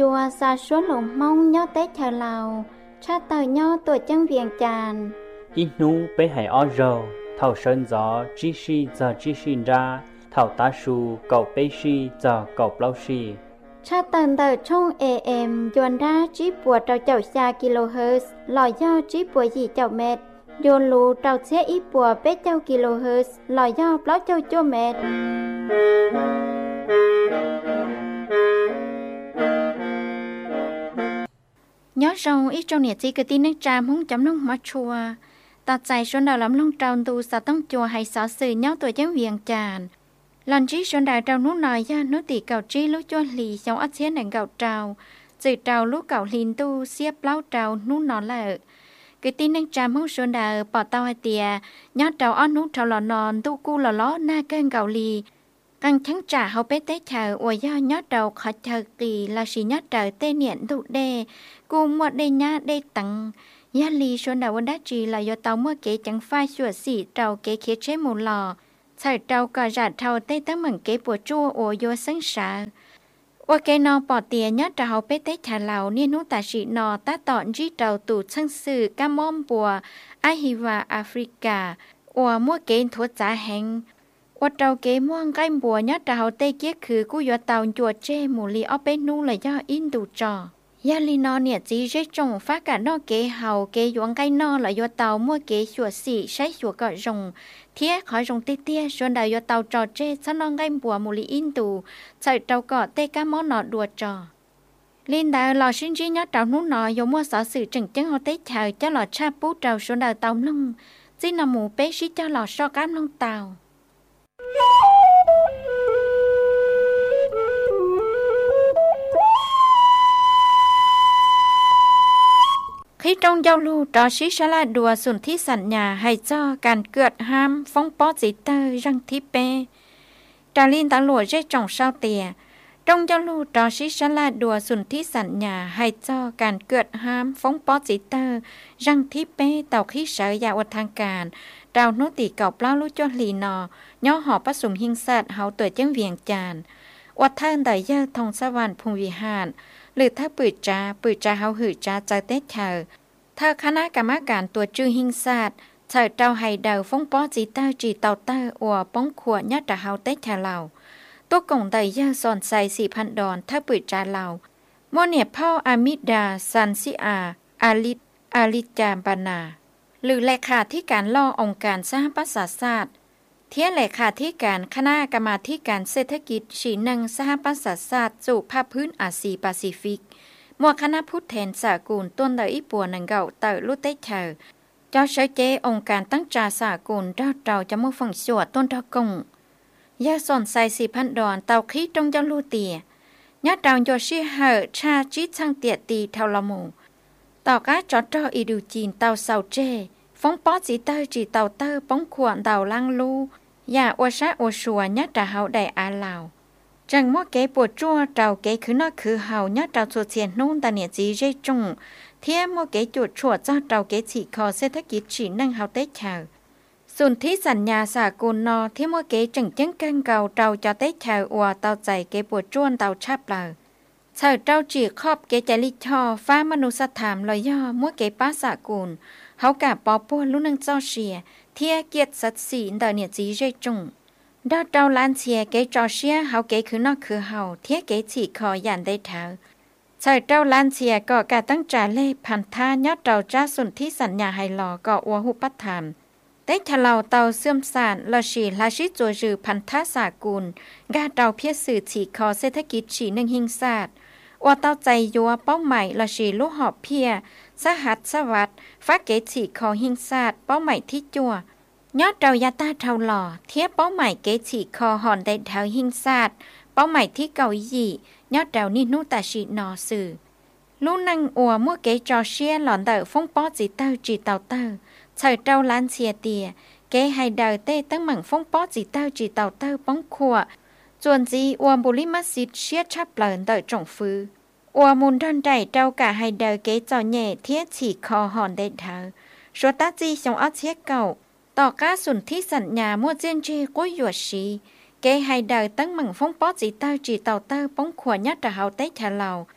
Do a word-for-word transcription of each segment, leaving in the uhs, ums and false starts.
chùa xa xuống lồng mông nhó tết chờ lào cha tờ nhó tuổi chân viền tràn ít nu bé hải o rầu thảo sơn gió chi si giờ chi sin ra thảo tá su cậu bé si giờ cậu bao si cha tần tờ trong am dồn ra chỉ bùa trâu chậu xa kilohertz lò do chỉ bùa gì chậu mệt dồn lù trâu xe ít bùa bé chậu kilohertz lò do bao chậu chua mệt nhớ rằng ít trong nhiệt gì cái tin nước tràm không chấm nông mà chùa ta chạy xuống đầu lắm lông tròn tu sa tông chùa hay xóa sự nhớ tuổi chân viền tràn lần trí xuống đầu trào nút nói ra nút tỉ cầu trí lúc cho lì trong ắt xế nền gạo trào từ trào lúc cậu lìn tu xếp lão trào nút nó lợ cái tin nước tràm không xuống đầu bỏ tao hai tìa nhớ trào ớt nút trào lò nòn tu cu lò ló na cơn gạo lì căng trắng trả hậu bé tế chờ ủa do nhớ đầu khó chờ kỳ là chỉ nhớ trời tê niệm tụ đê cu mua đê nhá đê tặng giá lì xuống đầu đá trì là do tàu mua kế chẳng phai sủa xỉ trầu kế khía chế một lò trời trầu cả rạ trầu tê tấm mảng kế bùa chua ủa vô sân xả ủa kế nò bỏ tìa nhớ trầu hậu bé tế trả lào niên hút tà sĩ nò tá tọn rí trầu tủ chân sử ca môn bùa ai hi và Africa ủa mua kế thua giá hẹn qua trâu kế muông gai bùa nhớ trâu tê kiết khử cú yo tàu chùa tre mù li ở bên nu là do in đủ trò gia li no nè chỉ rét trồng phát cả no kế hầu kế yuang gai no là do tàu mua kế chùa xỉ sấy chùa cọ rồng thiết khỏi rồng tê tê xuân đời do tàu trò tre sao non gai bùa mù li in đủ chạy trâu cọ tê cá món nọ đùa trò linh đạo lò sinh trí nhớ trâu nút nọ yo mua sở sự chừng chân họ tê chờ cho lò cha bú trâu xuân đời tàu lông chỉ nằm mù bé xí cho lò so cám lông tàu khi trong giao lưu trò xí xa la đùa sùn thí sẵn nhà hay cho càn cượt ham phóng bó dĩ tơ răng thí bê trà liên tá lùa rết trồng sao tìa trong giao lưu trò xí xa la đùa sùn thí sẵn nhà hay cho càn cượt ham phóng bó dĩ tơ răng thí bê tàu khí sở dạo ở thang càn trào nốt tỉ cọc lao lú cho lì nò nhó họ bắt sùng hiên sạt hậu tuổi chân viền tràn quạt thân đời dơ thông sa văn phùng vì hạn lử thơ bự trà bự trà hậu hử trà chơi tết thờ thơ khá ná cả má cản tuổi trư hiên sạt thờ trao hay đầu phóng bó dì tơ chỉ tàu tơ ủa bóng khủa nhát trà hậu tết thờ lào tốt cổng đời dơ giòn xài xịพัน đòn thơ bự trà lào mua nệp phao amida san si a alit alicha banaหรือเลขาธิการล่อองค์การสหประชาชาติเทียเลขาธิการคณะกรรมาธิการเศรษฐกิจฉีนังสหประชาชาติสู่ภาคพื้นอาซีแปซิฟิกมัวคณะผู้แทนสากลต้นเดออีปัวนังเก่าเตอลุเตเชอเจ้าเสเจองค์การตั้งจาสากลเราเราจะมั่วฝั่งสวดต้นทอกงยาสอนใส่สี่พันดอนเตาขี้ตรงเจ้าลูเตียญาเราโยชิเหอชาจิช่างเตียตีเทาละมูtàu cá chó trò ý điều chỉnh tàu sầu tre phóng bó chỉ tơ chỉ tàu tơ bóng khuẩn tàu lang lu và ô sát ô sùa nhát trà hậu đầy á lào chẳng mua kế bùa chua trào kế khứ nó khứ hậu nhát trào chuột xiên nôn ta nhiệt gì dây trùng thế mua kế chuột chuột cho trào kế chỉ kho sẽ thắc kịp chỉ năng hậu tết chờ xuân thí sẵn nhà xả côn no thế mua kế chẳng chân căng cầu trào cho tết chờ ùa tàu chạy kế bùa chuôn tàu chắp lờ sở trao chỉ khóc kế chạy lý cho phá manu sa thảm lời do mỗi kế bá xạ cùn hậu cả bó bùa lúc nâng cho xìa thia kiệt sạch xỉ đờ nhiệt dí dây trùng đó trao lan xìa kế cho xìa hậu kế khứ nó khứ hậu thia kế chỉ khó dàn đầy thảo sở trao lan xìa có cả tăng trả lê phản tha nhót trao ra xuân thí sẵn nhà hay lò có ua hụ bắt thảm tết thà lào tàu xương sản là xì là xí rồi rừ phản tha xạ cùn ga trao phía sử chỉ khó sẽ thách kít chỉ nâng hình sạtว่าเต้าใจยัวเป้าหมายละสีลูกหอบเพียสหัสสวัสดฟ้าเกจิคอหิงศาสตร์เป้าหมายที่จัวยอดเรายาตาเท่าหล่อเทียบเป้าหมายเกจิคอหอนได้เท่าหิงศาสตร์เป้าหมายที่เก่าหยี่ยอดเรานี่นู่ตาชีนอสื่อลูกนั่งอัวมั่วเกจอเชียหลอนเตอฟงป้อจีเตอจีเตาเตอเฉยเจ้าล้านเชียเตียเกให้เดาเต้ตั้งหมั่งฟงป้อจีเตอจีเตาเตอป้องขวดส่วนจีอัวบุริมัสซิดเชียชับเปลินเตอจงฟื้อัวมุนท่อนใจเจ้ากะให้เดาเกจอแย่เทียฉีคอหอนได้เธอชัวตาจีชงอัดเชียเก่าต่อก้าสุนที่สัญญามั่วเจนจีกุ้ยหยวดชีเกให้เดาตั้งหมั่งฟงป้อจีเตอจีเตาเตอป้องขวดยัดตะเฮาเต้ชะเหล่า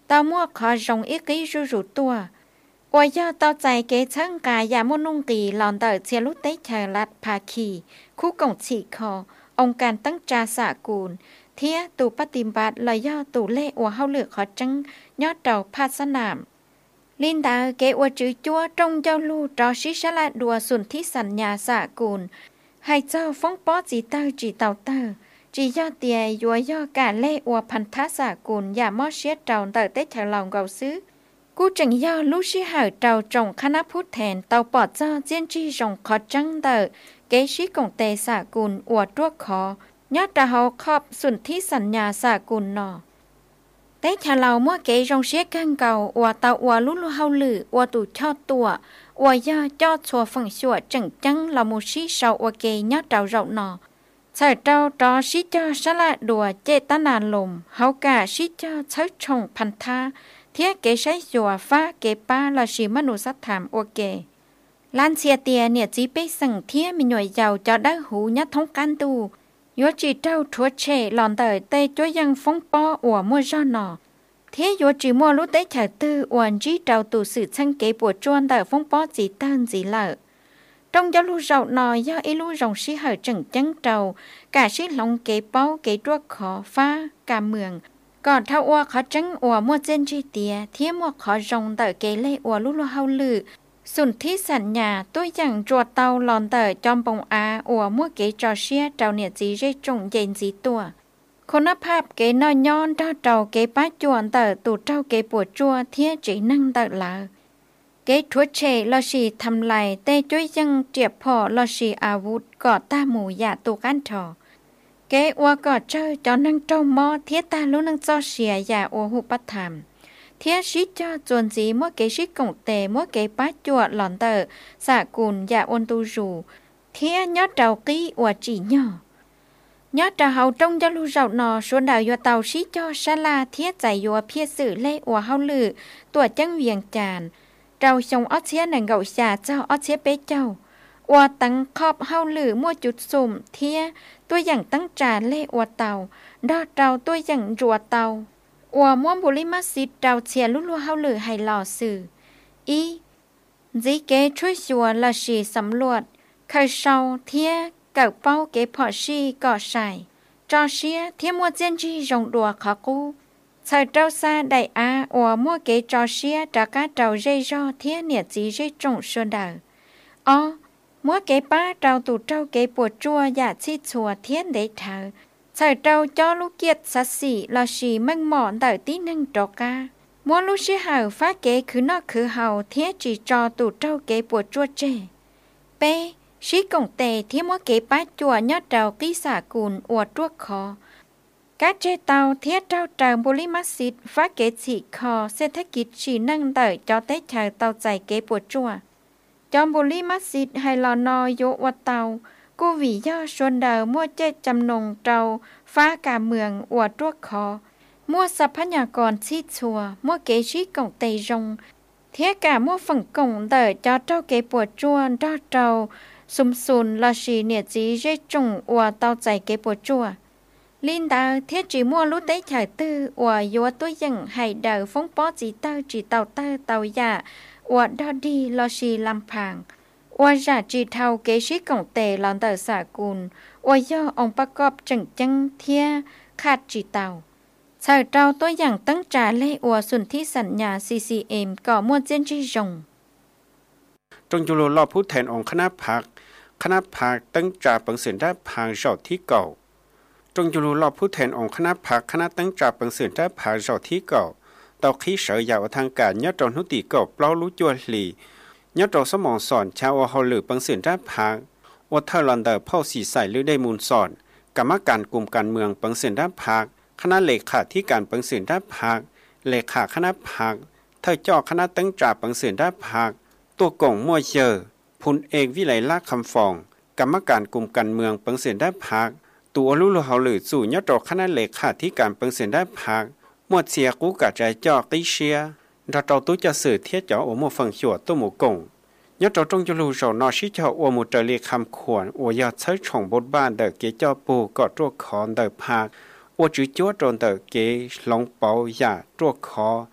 ตามั่วขอจงอีกกี้รูรูตัวอวยย่อเต้าใจเกชังกายยามุนุ่งกีหลอนเตอเชียลุเตเชลัดภาคีคู่กงฉีคอองค์การตั้งจาสากูลเทียตูปฏิบัติลอยย่อตูเล่อวเฮาเหลือขอจังยอดเต่าพาสนามลินดาเกอวจื้อจัวตรงเจ้าลู่จอชิชละดัวสุนที่สัญญาสากูลให้เจ้าฟ้องป้อจีเตอร์จีเต่าเตอร์จีย่อเตียยัวย่อกาเล่อวพันธสากูลอย่ามอเชียเจ้าเตอเตฉลองเกาซื้อกูจังย่อลู่ชิหาเจ้าจงคณะพุทธแทนเต่าปอดเจ้าเจียนจีจงขอจังเตอเกชิกงเตสากูลอวดตัวขอยอดตาเฮาครอบสุนที่สัญญาสากุลนอเต้ชาเราเมื่อเกจงเชียกันเก่าอวตาอวลุลุเฮาลืออวตูชอตัวอวยาจอดชัวฝั่งชัวจังจังเรามูชิเสาอวเกยอดเจ้าเรานอใส่เจ้าตอชิจอสละดัวเจตนาลมเฮากาชิจอเชิดชงพันธาเทียเกใช้ชัวฟ้าเกป้าลาชิมนุสัตถามอวเกลานเซียเตียเนี่ยจีไปสั่งเทียมีหน่วยยาวจะได้หูยัดท้องกันตูยัวจีเจ้าทัวเชหลอนเตยเตยจ้วยยังฟงปออัวมัวจ้อนอเทียยัวจีมัวรู้เตยเฉยตื้ออวนจีเจ้าตู่สื่อช่างเก๋ปวดจวนเตยฟงปอจีตันจีเหล่ตรงยัวลู่เจ้านอย่าไอลู่รองชีเหอจังจังเจ้ากาชีหลงเก๋เป้าเก๋ตัวขอฟ้ากาเมืองก่อนเท่าอัวขอจังอัวมัวเจนจีเตียเทียมัวขอจงเตยเก๋เล่อัวลู่ลู่เฮาลือสุนที่สัญญาตัวอย่างจัวเตาหลอนเตอจอมปงอาอัวมัวเกจอเชียเจ้าเนี่ยจีเรจงเย็นจีตัวคุณภาพเกนอยอนเจ้าเจ้าเกป้าจวนเตอตูเจ้าเกปวดจัวเทียจีนั่งเตอลาเกทัวเชลอชีทำลายเตจ้วยยังเจียบพอลอชีอาวุธกอดตาหมูยาตัวกันทอเกอัวกอดเจ้าจอนั่งเจ้ามอเทียตาลุนั่งจอเสียยาอัวหุปธรรมเทียชิจอจวนจีมัวเกชิกงเตมัวเกป้าจวดหลอนเตอสากุลยาอนตูรูเทียยอดเจ้ากี้อวจีย่อยอดเจ้าเฮาจงจะรู้เจ้านอชวนดาวยัวเตาชิจอชลาเทียใจยัวเพียสื่อเล่อวเฮาลือตัวจังเวียงจานเราชงออเชียหนังเกาชาเจ้าออเชียเปเจ้าอวตังขอบเฮาลือมัวจุดสุ่มเทียตัวอย่างตั้งจานเล่อวเตาดอเตาตัวอย่างรัวเตาอัวม่วงบุริมาสิดเราเชียลุลัวเฮาลือให้หล่อสื่ออีจีเกช่วยชัวละชีสำรวจเคยเศร้าเทียเก่าเป้าเกพอชีก่อใส่จอเชียเทียมัวเจนจีจงดัวขอกูใส่เจ้าซาได้อาอัวมัวเกจอเชียจากการเจ้าเจจอเทียเนี่ยจีเจจงชวนดาอ๋อมัวเกป้าเราตู่เจ้าเกปวดจัวอยากชิดชัวเทียนได้เธอใส่เจ้าจอลูกเกียรติสัตสีลอชีมั่งหมอนเตอตีนั่งจอกามัวลูกชีเห่าฟ้าเกคือนอกคือเห่าเทียจีจอตู่เจ้าเกปวดจัวเจเปชีกงเตที่มัวเกป้าจัวยอดเจ้ากิสากุลอวดจัวคอกาเจเตาเทียเจ้าเจ้าบุริมัสิตฟ้าเกฉีคอเศรษฐกิจชีนั่งเตอจอเตชายเตาใจเกปวดจัวจอมบุริมัสิตให้ลอนอโยวัดเตากูวิย่อชวนเดามั่วเจจำนงเจ้าฟ้ากาเมืองอวดตัวคอมั่วทรัพยากรชีชัวมั่วเกชีกงเตยงเทียกามั่วฝั่งกงเตอจอเจ้าเกปวดจวนดอเจ้าสุมซุนลาชีเนียจีเจจงอวดเตาใจเกปวดจัวลินดาเทียจีมั่วรู้เตยเฉยตื้ออวดยัวตัวยังให้เดาฟงป้อจีเตอจีเตาเตอเตายาอวดดอดีลาชีลำพังว่าจะจีเทาเกชิกงเตหลอนเตอสากุลว่าย่อองประกอบจังจังเทียขาดจีเตาชายเจ้าตัวอย่างตั้งจ่าเล่อวสุนที่สัญญา ซี ซี เอ็ม ก่อมวดเจนจีจงจงจุโลรอผู้แทนองค์คณะพักคณะพักตั้งจ่าปังเสียนได้พางเจ้าที่เก่าจงจุโลรอผู้แทนองค์คณะพักคณะตั้งจ่าปังเสียนได้พางเจ้าที่เก่าเตาขี้เสือยาวทางการยอดจงทุติเก่าเปล่ารู้จวนหลียอดเราสมองสอนชาวเฮาหรือปังเสียนได้พางว่าเธอลันเดอร์พ่อสีใสหรือได้มูลสอนกรรมการกลุ่มการเมืองปังเสียนได้พางคณะเลขาธิการปังเสียนได้พางเลขาคณะพางเธอจ่อคณะตั้งจ่าปังเสียนได้พางตัวกงมั่วเชอพลเอกวิไลลักษณ์คำฟองกรรมการกลุ่มการเมืองปังเสียนได้พางตัวลุลุเฮาหรือสู่ยอดเราคณะเลขาธิการปังเสียนได้พางหมวดเสียกูกะใจจ่อติเชียเราเราตู้จะสื่อเทียจ่อโอโมฟังชัวตัวหมูกงยอดเราจงจะรู้เรานอชิจ่อโอโมเจริญคำขวนโอยาใช้ช่องบทบ้านเดอเกจ่อปูกอดตัวคอนเดอพากโอจื้อจ้วโดนเดอเกลงเปายาตัวคอ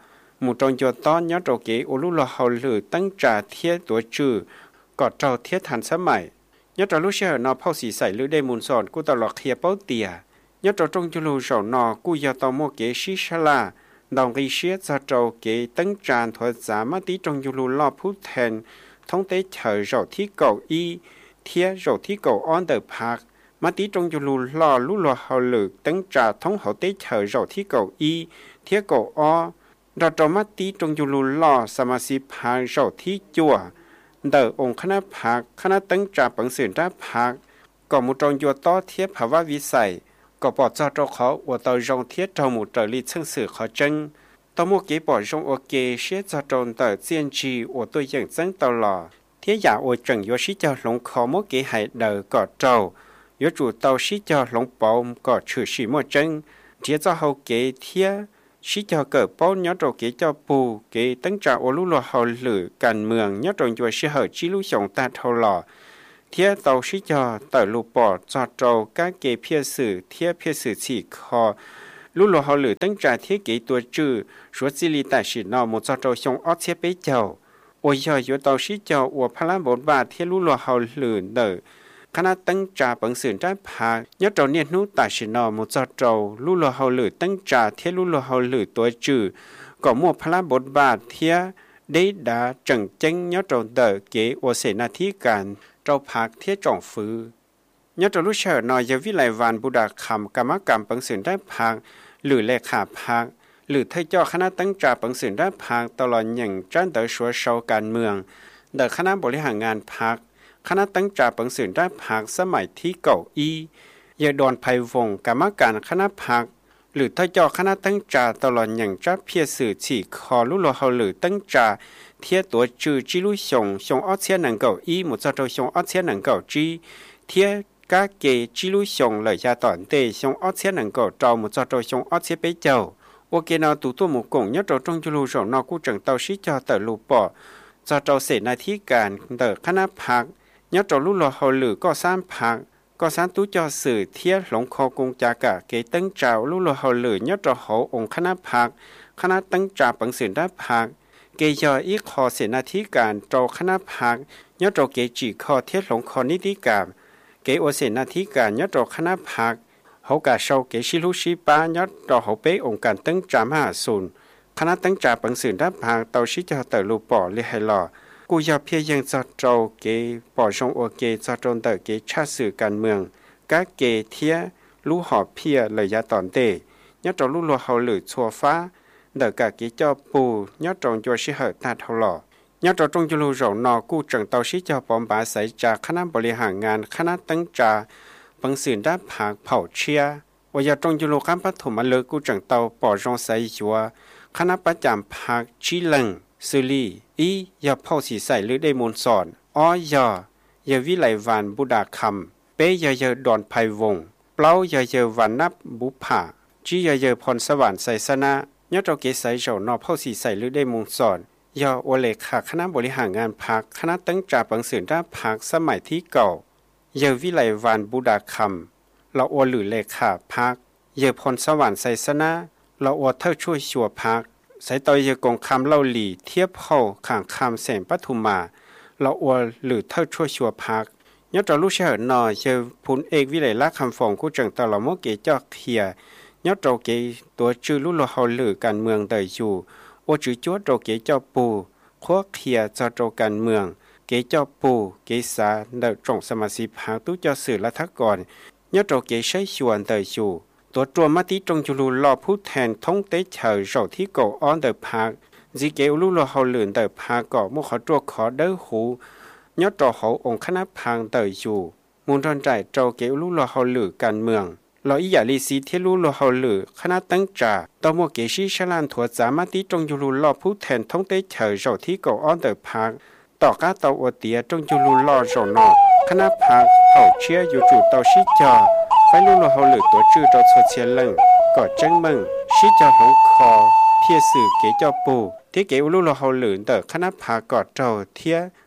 một trong cho to nhớ trâu kế ô lúc là hậu lử tăng trả thiết tuổi trừ có trâu thiết thành sớm mày nhớ trâu lúc xưa nó phao xì xảy lưỡi đây muốn sòn cô tao lọt khía bao tìa nhớ trâu trong cho lù sầu nó cô giờ tao mua kế xí xa la đồng gây xiết ra trâu kế tăng tràn thuật giá má tí trong cho lù lo phút thèn thông tế chờ rầu thiết cầu y thiết rầu thiết cầu on the park má tí trong cho lù lo lúc là hậu lử tăng trả thông hậu tế chờ rầu thiết cầu y thiết cầu oเราจะมาตีตรงยูรูล่อสมาชิกพรรคเราที่จั่วเดิมองค์คณะพรรคคณะตั้งจากปังสืนได้พรรคก็มุตรงยัวต่อเทียบภาวะวิสัยก็ปอดเจ้าเจ้าเขาว่าต่อรองเทียบเจ้าหมู่เจริญเชิงสื่อเขาจังต่อมู่เก็บปอดรองโอเคเชื่อเจ้าจนต่อเจียนจีว่าตัวอย่างจังตลอดเทียอยากอวยจังยัวชิเจ้าหลงคอมู่เก็บให้เดิมก็เจ้ายัวจู่เต่าชิเจ้าหลงปอมก็ชื่อชิมั่วจังเทียเจ้าเขาเก็บเทียชิจอเกิดป้อนยอดโจเกเจ้าปูเกตั้งจากโอลุลฮอลหรือการเมืองยอดโจยัวชิเหอจิลุชงตาทอลอเทียเตาชิจอเตอลูปอดจอโจก้าเกเพียสื่อเทียเพียสื่อฉีคอลุลฮอลหรือตั้งจากเทียเกตัวจื้อสวดจิลิตาชินอมุจอโจชงออเทียเปเจ้าโอยยอยู่เตาชิจออวพลังบทบาทเทียลุลฮอลหรือเดอคณะตั้งจ่าปังสืนได้พายอดเจ้าเนี่ยนู้ตาชินอมุจเจ้าลุลเฮาหรือตั้งจ่าเทียลุลเฮาหรือตัวจื้อก็มั่วพละบทบาทเทียได้ด่าจังเจงยอดเจ้าเดอเกโอเสนาธิการเจ้าพักเทียจ่องฟื้อยอดเจ้าลุเชอร์นอยวิไลวันบุดาคำกรรมกรรมปังสืนได้พักหรือเลขาพักหรือเทยจ่อคณะตั้งจ่าปังสืนได้พักตลอดอย่างจันเดอชัวเชาการเมืองเดอคณะบริหารงานพักคณะตั้งจ่าปังสืนได้พักสมัยที่เก่าอียาดอนไพวงกรรมการคณะพักหรือถ้าเจาคณะตั้งจ่าตลอดอย่างจับเพียสื่อฉีคอลุลเฮาหรือตั้งจ่าเทียตัวจือจิลุชงชงออเชียนังเก่าอีหมดจะโตชงออเชียนังเก่าจีเทียกาเกจิลุชงเลยยาตอนเตชงออเชียนังเก่าเจ้าหมดจะโตชงออเชียไปเจ้าโอเคนอตุตัวหมู่กงยอดโตจงจุลุชงนอกู้จังเตาชิจอเตอลูปอจะโตเสนาธิการเตอคณะพักยอดจลุลเฮาหรือก็สร้างพักก็สร้างตู้จอสื่อเทียหลงคอกงจากะเกตั้งเจ้าลุลเฮาหรือยอดจอหองคณะพักคณะตั้งจ่าปังสืนได้พักเกยออีคอเสนาธิการโจคณะพักยอดจเกจีคอเทียหลงคอนิติกรรมเกโอเสนาธิการยอดจคณะพักเฮากาเชาเกชิลุชิปายอดจเฮาเปองค์การตั้งจ่ามหาศูนย์คณะตั้งจ่าปังสืนได้พักเตาชิจอเตอลูปอเลไฮลอกูอยากเพียงยังจะโจเกปอชงโอเกจะโจนเตอเกชาสื่อการเมืองกาเกเทียลู่หอบเพียเลยยาตอนเตยอดจลู่ลัวเฮาหรือชัวฟ้าเดอกาเกเจ้าปูยอดจงจัวชิเหตาเท่าหล่อยอดจงจุลูเหานอกู้จังเตาชิเจ้าปอมบาใสจากคณะบริหารงานคณะตั้งจาปังสืนด้านผากเผาเชียว่ายาจงจุลูข้ามปฐมเลิกกู้จังเตาปอจงใสยัวคณะประจำผากชิลังสุลีอีอย่าเผาสีใส่หรือได้มนสอนอ้อยาอย่าวิไลวันบุดาคำเปยอย่าเยอดอนไพวงเปล่าอย่าเยอวันนับบุผาจีอย่าเยอพรสวรรค์ใส่สนะยอดเจ้าเกศใส่เจ้านอเผาสีใส่หรือได้มนสอนย่าโอเลขาคณะบริหารงานพักคณะตั้งจ่าปังสืนด้าพักสมัยที่เก่าอย่าวิไลวันบุดาคำเราโอหรือเลขาพักอย่าพรสวรรค์ใส่สนะเราโอเท่าช่วยชัวพักใส่ต่อยกงคำเล่าหลีเทียบเข้าข่างคำแสงปทุมมาเราอวหรือเท่าชั่วชัวพักยอดจอลูกเชิดนอเจอพุนเอกวิไลลักคำฟองกู้จังตลอดโมเกจอกเขียยอดจอเกตัวจื้อลูกเราเฮาหรือการเมืองเตยอยู่โอจื้อจ้วจอเกเจ้าปูขั้วเขียจอจอการเมืองเกเจ้าปูเกษาเดจงสมาชิกพักตู้เจ้าสื่อละทักก่อนยอดจอเกใช้ชวนเตยอยู่ตัวตัวมาติจงจุลูรอผู้แทนท่องเตเฉยเจ้าที่เก่าอ้อนเดอพักจีเกลูลอเฮาเหลือนเดอพักก่อมุขตัวขอเด้อหูยอดจอเขาองค์คณะพังเตยอยู่มูลทอนใจเจ้าเกลูลอเฮาเหลือการเมืองเราอีอยาลีซีเทลูลอเฮาเหลือคณะตั้งจ่าตอมเกชิชลานถัวจามาติจงจุลูรอผู้แทนท่องเตเฉยเจ้าที่เก่าอ้อนเดอพักต่อกาเตาอเตียจงจุลูรอเจ้านอคณะพักเขาเชียอยู่จู่เตาชิจอไฟลูลเฮาหรือตัวจื้อตัวโซเชียลลังก็จังมึงชิจอหลงคอเพียสื่อเกเจ้าปูที่เกลูลเฮาหรือเดอคณะพากอดเจ้าเทีย